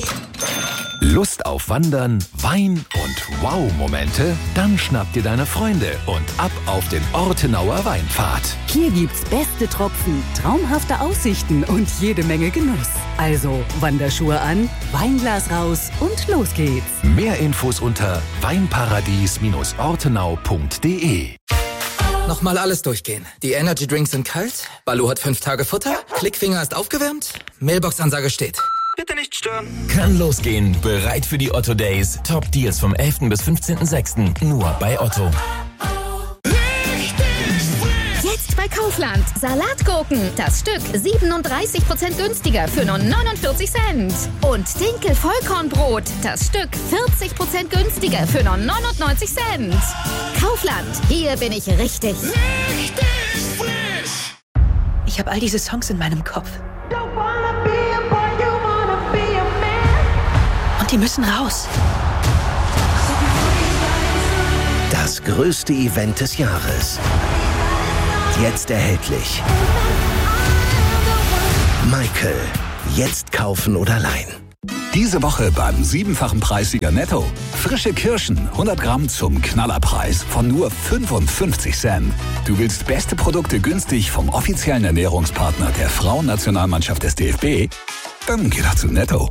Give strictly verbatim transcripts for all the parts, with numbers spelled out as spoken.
Lust auf Wandern, Wein und Wow-Momente? Dann schnapp dir deine Freunde und ab auf den Ortenauer Weinpfad. Hier gibt's beste Tropfen, traumhafte Aussichten und jede Menge Genuss. Also Wanderschuhe an, Weinglas raus und los geht's. Mehr Infos unter weinparadies ortenau punkt de. Nochmal alles durchgehen. Die Energy Drinks sind kalt, Balu hat fünf Tage Futter, Klickfinger ist aufgewärmt, Mailbox-Ansage steht. Bitte nicht stören. Kann losgehen. Bereit für die Otto Days. Top Deals vom elften bis fünfzehnten sechsten Nur bei Otto. Jetzt bei Kaufland. Salatgurken. Das Stück siebenunddreißig Prozent günstiger für nur neunundvierzig Cent. Und Dinkel Vollkornbrot. Das Stück vierzig Prozent günstiger für nur neunundneunzig Cent. Kaufland. Hier bin ich richtig. Richtig frisch. Ich habe all diese Songs in meinem Kopf. Die müssen raus. Das größte Event des Jahres. Jetzt erhältlich. Michael. Jetzt kaufen oder leihen. Diese Woche beim siebenfachen Preissieger Netto. Frische Kirschen, hundert Gramm zum Knallerpreis von nur fünfundfünfzig Cent. Du willst beste Produkte günstig vom offiziellen Ernährungspartner der Frauennationalmannschaft des D F B? Dann geh doch zu Netto.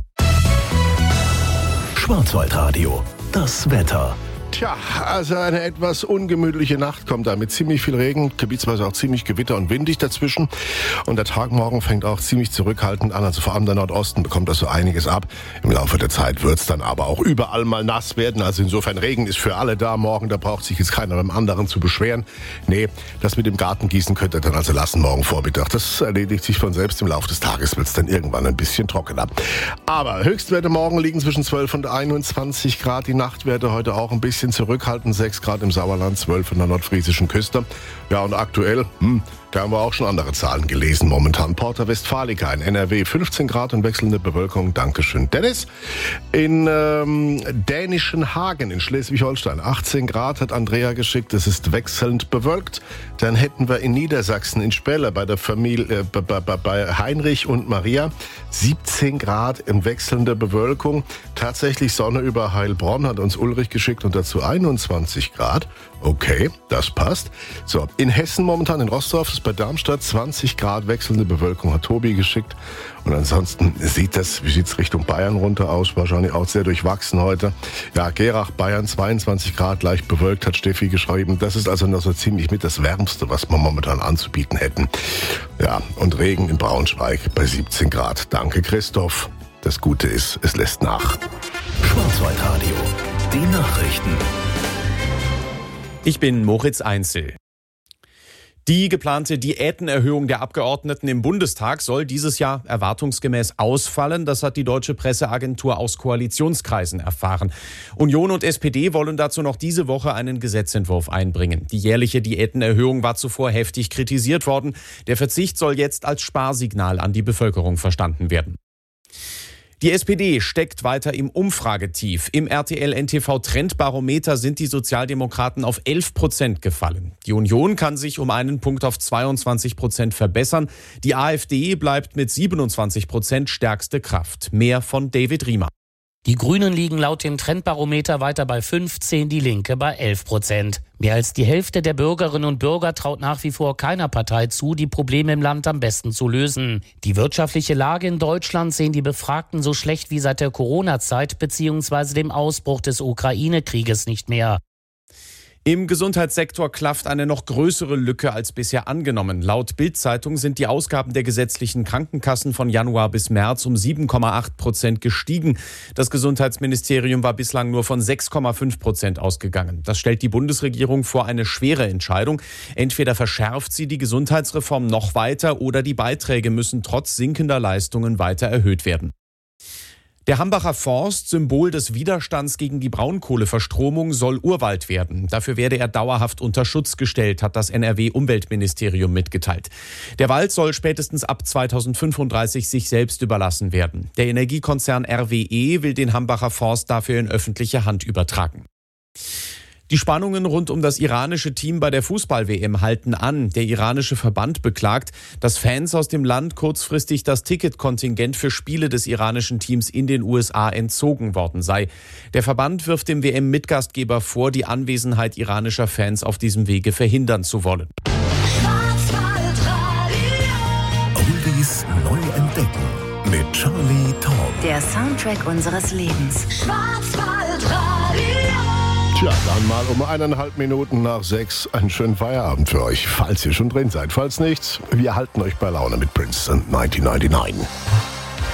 Schwarzwaldradio, das Wetter. Tja, also eine etwas ungemütliche Nacht kommt da mit ziemlich viel Regen, gebietsweise auch ziemlich Gewitter und windig dazwischen. Und der Tag morgen fängt auch ziemlich zurückhaltend an, also vor allem der Nordosten bekommt das so einiges ab. Im Laufe der Zeit wird's dann aber auch überall mal nass werden, also insofern Regen ist für alle da morgen, da braucht sich jetzt keiner beim anderen zu beschweren. Nee, das mit dem Gartengießen könnt ihr dann also lassen morgen Vormittag. Das erledigt sich von selbst, im Laufe des Tages wird's dann irgendwann ein bisschen trockener. Aber Höchstwerte morgen liegen zwischen zwölf und einundzwanzig Grad, die Nachtwerte heute auch ein bisschen zurückhalten, sechs Grad im Sauerland, zwölf in der nordfriesischen Küste. Ja, und aktuell, hm, da haben wir auch schon andere Zahlen gelesen momentan. Porta Westfalica in N R W, fünfzehn Grad und wechselnde Bewölkung. Dankeschön, Dennis. In ähm, dänischen Hagen in Schleswig-Holstein, achtzehn Grad hat Andrea geschickt. Es ist wechselnd bewölkt. Dann hätten wir in Niedersachsen, in Spelle, bei der Familie, äh, bei, bei, bei Heinrich und Maria, siebzehn Grad in wechselnder Bewölkung. Tatsächlich Sonne über Heilbronn, hat uns Ulrich geschickt, und dazu einundzwanzig Grad. Okay, das passt. So, in Hessen momentan, in Rostorf, ist bei Darmstadt zwanzig Grad, wechselnde Bewölkung, hat Tobi geschickt. Und ansonsten sieht das, wie sieht's Richtung Bayern runter aus? Wahrscheinlich auch sehr durchwachsen heute. Ja, Gerach, Bayern, zweiundzwanzig Grad, leicht bewölkt, hat Steffi geschrieben. Das ist also noch so ziemlich mit das Wärmste, was wir momentan anzubieten hätten. Ja, und Regen in Braunschweig bei siebzehn Grad. Danke, Christoph. Das Gute ist, es lässt nach. Schwarzwaldradio, die Nachrichten. Ich bin Moritz Einzel. Die geplante Diätenerhöhung der Abgeordneten im Bundestag soll dieses Jahr erwartungsgemäß ausfallen. Das hat die Deutsche Presseagentur aus Koalitionskreisen erfahren. Union und S P D wollen dazu noch diese Woche einen Gesetzentwurf einbringen. Die jährliche Diätenerhöhung war zuvor heftig kritisiert worden. Der Verzicht soll jetzt als Sparsignal an die Bevölkerung verstanden werden. Die S P D steckt weiter im Umfragetief. Im R T L N T V Trendbarometer sind die Sozialdemokraten auf elf Prozent gefallen. Die Union kann sich um einen Punkt auf zweiundzwanzig Prozent verbessern. Die AfD bleibt mit siebenundzwanzig Prozent stärkste Kraft. Mehr von David Riemer. Die Grünen liegen laut dem Trendbarometer weiter bei fünfzehn, die Linke bei elf Prozent. Mehr als die Hälfte der Bürgerinnen und Bürger traut nach wie vor keiner Partei zu, die Probleme im Land am besten zu lösen. Die wirtschaftliche Lage in Deutschland sehen die Befragten so schlecht wie seit der Corona-Zeit bzw. dem Ausbruch des Ukraine-Krieges nicht mehr. Im Gesundheitssektor klafft eine noch größere Lücke als bisher angenommen. Laut Bild-Zeitung sind die Ausgaben der gesetzlichen Krankenkassen von Januar bis März um sieben Komma acht Prozent gestiegen. Das Gesundheitsministerium war bislang nur von sechs Komma fünf Prozent ausgegangen. Das stellt die Bundesregierung vor eine schwere Entscheidung. Entweder verschärft sie die Gesundheitsreform noch weiter oder die Beiträge müssen trotz sinkender Leistungen weiter erhöht werden. Der Hambacher Forst, Symbol des Widerstands gegen die Braunkohleverstromung, soll Urwald werden. Dafür werde er dauerhaft unter Schutz gestellt, hat das N R W-Umweltministerium mitgeteilt. Der Wald soll spätestens ab zweitausendfünfunddreißig sich selbst überlassen werden. Der Energiekonzern R W E will den Hambacher Forst dafür in öffentliche Hand übertragen. Die Spannungen rund um das iranische Team bei der Fußball-W M halten an. Der iranische Verband beklagt, dass Fans aus dem Land kurzfristig das Ticketkontingent für Spiele des iranischen Teams in den U S A entzogen worden sei. Der Verband wirft dem W M-Mitgastgeber vor, die Anwesenheit iranischer Fans auf diesem Wege verhindern zu wollen. Oldies neu entdecken mit Charlie Tom. Der Soundtrack unseres Lebens. Tja, dann mal um eineinhalb Minuten nach sechs einen schönen Feierabend für euch, falls ihr schon drin seid. Falls nicht, wir halten euch bei Laune mit Prince und neunzehnhundertneunundneunzig.